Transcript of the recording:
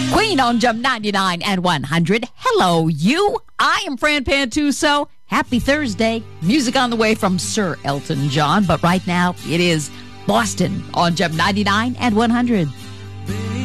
Queen on Jump 99 and 100. Hello, you. I am Fran Pantuso. Happy Thursday. Music on the way from Sir Elton John. But right now, it is Boston on Jump 99 and 100.